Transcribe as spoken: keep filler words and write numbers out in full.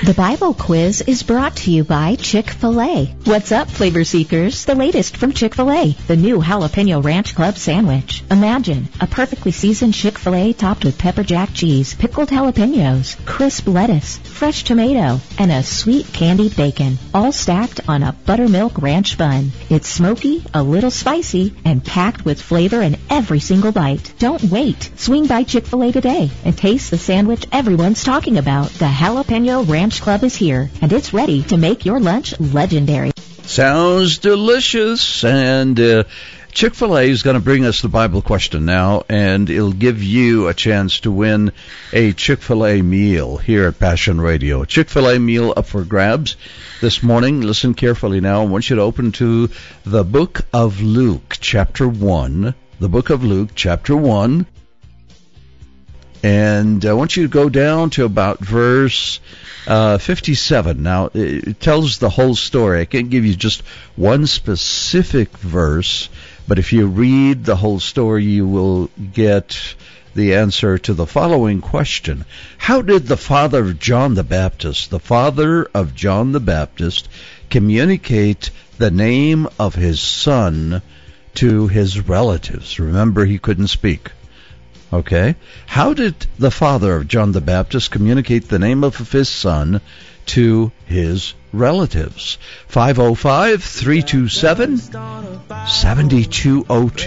The Bible quiz is brought to you by Chick-fil-A. What's up, flavor seekers? The latest from Chick-fil-A, the new Jalapeno Ranch Club sandwich. Imagine a perfectly seasoned Chick-fil-A topped with pepper jack cheese, pickled jalapenos, crisp lettuce, fresh tomato, and a sweet candied bacon, all stacked on a buttermilk ranch bun. It's smoky, a little spicy, and packed with flavor in every single bite. Don't wait. Swing by Chick-fil-A today and taste the sandwich everyone's talking about. The Jalapeno Ranch Club is here, and it's ready to make your lunch legendary. Sounds delicious. And uh, Chick-fil-A is going to bring us the Bible question now, and it'll give you a chance to win a Chick-fil-A meal here at Passion Radio. Chick-fil-A meal up for grabs this morning. Listen carefully now. I want you to open to the book of Luke, chapter one. The book of Luke, chapter one. And I want you to go down to about verse uh, fifty-seven. Now, it tells the whole story. I can't give you just one specific verse, but if you read the whole story, you will get the answer to the following question. How did the father of John the Baptist, the father of John the Baptist, communicate the name of his son to his relatives? Remember, he couldn't speak. Okay. How did the father of John the Baptist communicate the name of his son to his relatives? five oh five, three two seven, seven two oh two.